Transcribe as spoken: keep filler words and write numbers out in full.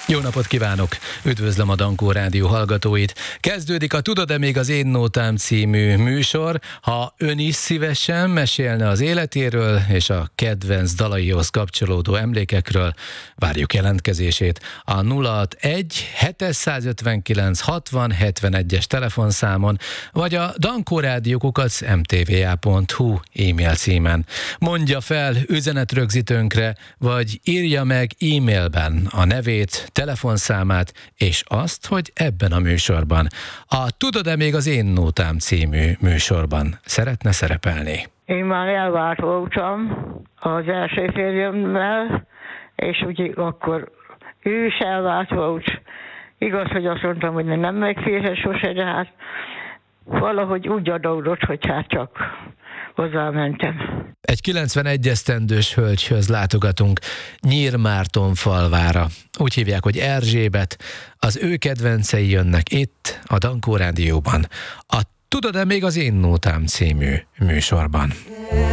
Jó napot kívánok! Üdvözlöm a Dankó Rádió hallgatóit! Kezdődik a Tudod-e még az én nótám című műsor. Ha ön is szívesen mesélne az életéről és a kedvenc dalaihoz kapcsolódó emlékekről, várjuk jelentkezését a nulla hatvanegy hétszázötvenkilenc hatvan hetvenegyes telefonszámon, vagy a dankórádiókukac em té vé á pont hú e-mail címen. Mondja fel üzenetrögzítőnkre, vagy írja meg e-mailben a nevét, telefonszámát és azt, hogy ebben a műsorban, a Tudod-e még az én nótám című műsorban szeretne szerepelni. Én már elvált voltam az első férjemmel, és úgy akkor ő is elvált volt. Igaz, hogy azt mondtam, hogy nem megférhet sose, de hát valahogy úgy adódott, hogy hát csak hozzámentem. Egy kilencvenegy esztendős hölgyhöz látogatunk Nyírmárton falvára. Úgy hívják, hogy Erzsébet. Az ő kedvencei jönnek itt, a Dankó Rádióban. A Tudod-e még az én nótám című műsorban.